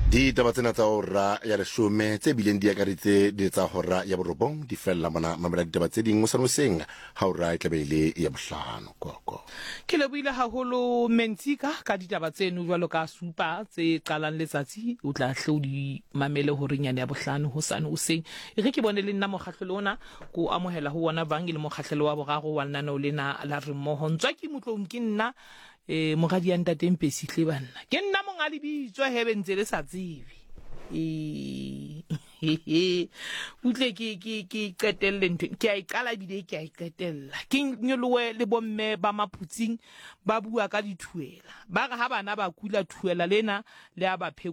Di taba tsena tsa hora ya leshome tse bileng di akaretsa di tsa hora ya borobong di fella mona mamela ditaba tse ding mosanoseng ha hora e tlabele ya bohlano koko ke lebohile haholo Mentsika ka ditaba tseno jwalo ka supa tse qalang letsatsi o tla hlodi mamele hore nyane ya bohlano hosane o seng e re ke bone le nna mokgahlelo ona ko amohela ho wona bang le mokgahlelo wa boraro wa nna no lena la re mmoho ntswa ke motlong ke nna mogadi ya ntateng Pesihle banna ke nna monga lebitswa hebe ntse le sa tsebe utle ke qetelle ntwe ke a iqala bile ke a iqetella ke nyolowe le bomme ba maputsing ba bua ka dithuela ba re ha bana ba kula thuela lena le a ba